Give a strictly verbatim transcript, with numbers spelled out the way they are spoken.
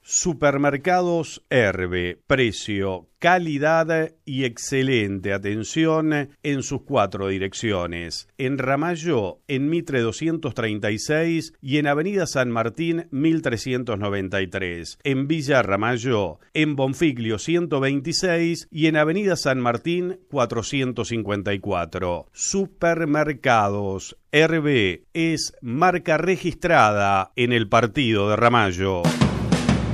Supermercados Herbe, precio, calidad y excelente atención en sus cuatro direcciones. En Ramallo, en Mitre doscientos treinta y seis y en Avenida San Martín mil trescientos noventa y tres. En Villa Ramallo, en Bonfiglio ciento veintiséis y en Avenida San Martín cuatrocientos cincuenta y cuatro. Supermercados Herbe es marca registrada en el partido de Ramallo.